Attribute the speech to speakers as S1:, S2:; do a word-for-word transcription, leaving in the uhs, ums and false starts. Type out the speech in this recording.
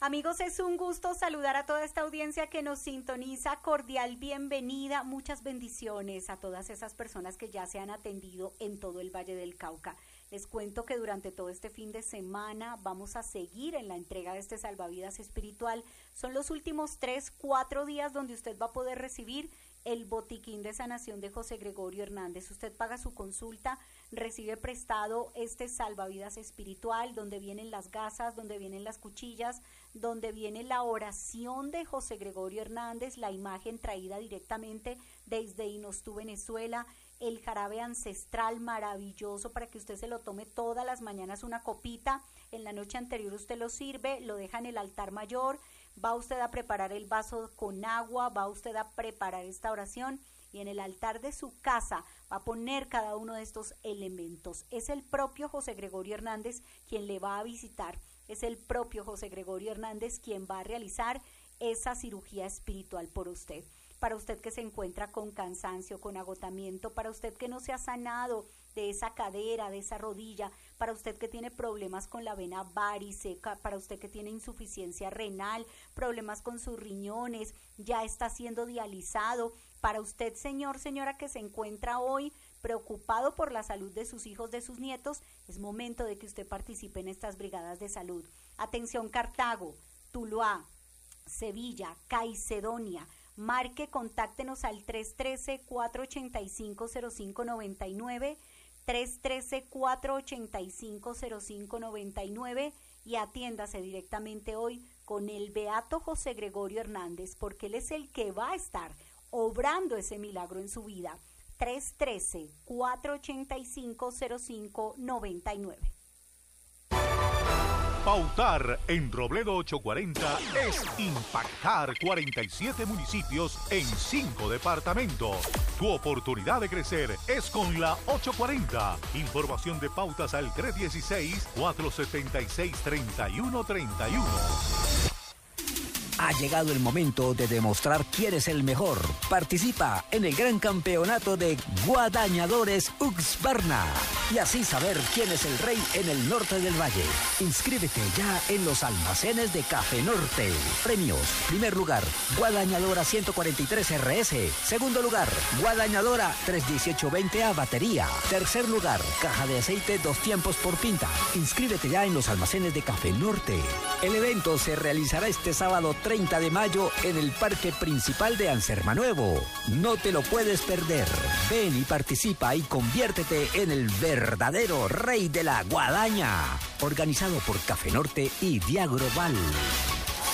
S1: Amigos, es un gusto saludar a toda esta audiencia que nos sintoniza. Cordial bienvenida, muchas bendiciones a todas esas personas que ya se han atendido en todo el Valle del Cauca. Les cuento que durante todo este fin de semana vamos a seguir en la entrega de este salvavidas espiritual. Son los últimos tres, cuatro días donde usted va a poder recibir el botiquín de sanación de José Gregorio Hernández. Usted paga su consulta, recibe prestado este salvavidas espiritual, donde vienen las gasas, donde vienen las cuchillas, donde viene la oración de José Gregorio Hernández, la imagen traída directamente desde Inostú, Venezuela, el jarabe ancestral maravilloso para que usted se lo tome todas las mañanas una copita. En la noche anterior usted lo sirve, lo deja en el altar mayor, va usted a preparar el vaso con agua, va usted a preparar esta oración y en el altar de su casa va a poner cada uno de estos elementos. Es el propio José Gregorio Hernández quien le va a visitar, es el propio José Gregorio Hernández quien va a realizar esa cirugía espiritual por usted. Para usted que se encuentra con cansancio, con agotamiento, para usted que no se ha sanado de esa cadera, de esa rodilla, para usted que tiene problemas con la vena variceca, para usted que tiene insuficiencia renal, problemas con sus riñones, ya está siendo dializado, para usted, señor, señora, que se encuentra hoy preocupado por la salud de sus hijos, de sus nietos, es momento de que usted participe en estas brigadas de salud. Atención, Cartago, Tuluá, Sevilla, Caicedonia. Marque, contáctenos al tres uno tres, cuatro ocho cinco, cero cinco nueve nueve, tres uno tres, cuatro ocho cinco, cero cinco nueve nueve y atiéndase directamente hoy con el beato José Gregorio Hernández, porque él es el que va a estar obrando ese milagro en su vida. tres uno tres, cuatro ocho cinco, cero cinco nueve nueve.
S2: Pautar en Robledo ochocientos cuarenta es impactar cuarenta y siete municipios en cinco departamentos. Tu oportunidad de crecer es con la ochocientos cuarenta. Información de pautas al tres uno seis, cuatro siete seis, tres uno tres uno.
S3: Ha llegado el momento de demostrar quién es el mejor. Participa en el gran campeonato de Guadañadores Uxbarna y así saber quién es el rey en el norte del valle. Inscríbete ya en los almacenes de Café Norte. Premios: primer lugar, Guadañadora ciento cuarenta y tres R S. Segundo lugar, Guadañadora trescientos dieciocho veinte A batería. Tercer lugar, caja de aceite dos tiempos por pinta. Inscríbete ya en los almacenes de Café Norte. El evento se realizará este sábado treinta de mayo en el Parque Principal de Ansermanuevo. No te lo puedes perder. Ven y participa y conviértete en el verdadero rey de la guadaña. Organizado por Café Norte y Diagroval.